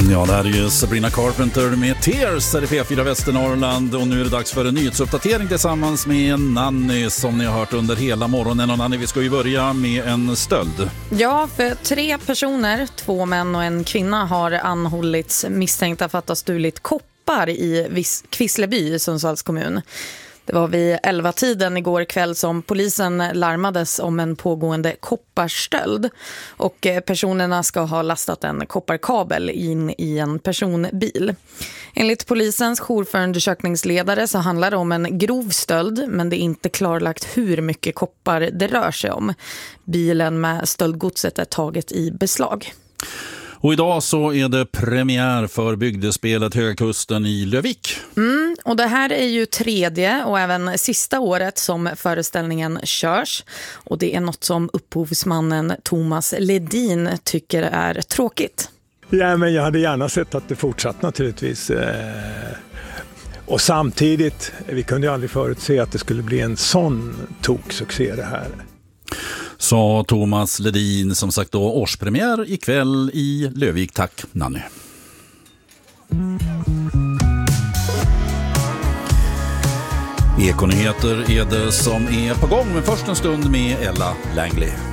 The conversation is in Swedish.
Ja, det här är ju Sabrina Carpenter med Tears här i P4 Västernorrland, och nu är det dags för en nyhetsuppdatering tillsammans med Nanny som ni har hört under hela morgonen. Och Nanny, vi ska ju börja med en stöld. Ja, för 3 personer, 2 män och en kvinna har anhållits misstänkta för att ha stulit koppar i Kvissleby i Sundsvalls kommun. Det var vid 11-tiden igår kväll som polisen larmades om en pågående kopparstöld. Och personerna ska ha lastat en kopparkabel in i en personbil. Enligt polisens jourförundersökningsledare så handlar det om en grov stöld, men det är inte klarlagt hur mycket koppar det rör sig om. Bilen med stöldgodset är taget i beslag. Och idag så är det premiär för bygdespelet Höga Kusten i Lövik. Och det här är ju 3:e och även sista året som föreställningen körs. Och det är något som upphovsmannen Thomas Ledin tycker är tråkigt. Ja, men jag hade gärna sett att det fortsatt naturligtvis. Och samtidigt, vi kunde ju aldrig förutse att det skulle bli en sån toksuccé det här. Sa Thomas Ledin, som sagt då, årspremiär ikväll i Lövik. Tack, Nanny. Ekonyheter är det som är på gång, men först en stund med Ella Langley.